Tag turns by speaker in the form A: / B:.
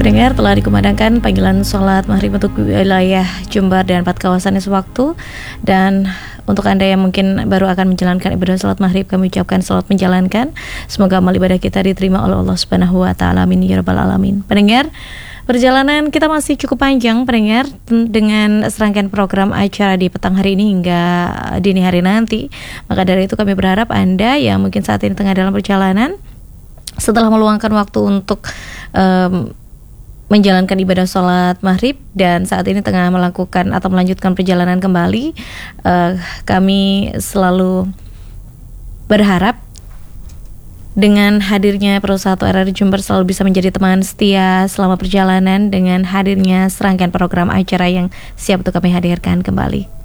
A: Pendengar, telah dikumandangkan panggilan sholat maghrib untuk wilayah Jember dan 4 kawasan sewaktu. Dan untuk Anda yang mungkin baru akan menjalankan ibadah sholat maghrib, kami ucapkan selamat menjalankan. Semoga amal ibadah kita diterima oleh Allah Subhanahu wa Ta'ala. Amin ya rabbal alamin. Pendengar, perjalanan kita masih cukup panjang, pendengar, dengan serangkaian program acara di petang hari ini hingga dini hari nanti. Maka dari itu kami berharap Anda yang mungkin saat ini tengah dalam perjalanan, setelah meluangkan waktu untuk menjalankan ibadah sholat maghrib dan saat ini tengah melakukan atau melanjutkan perjalanan kembali, kami selalu berharap dengan hadirnya Perusahaan RRI Jember selalu bisa menjadi teman setia selama perjalanan dengan hadirnya serangkaian program acara yang siap untuk kami hadirkan kembali.